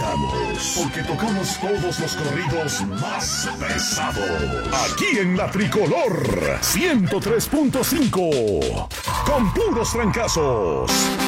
paramos, porque tocamos todos los corridos más pesados. Aquí en La Tricolor 103.5, con puros trancazos.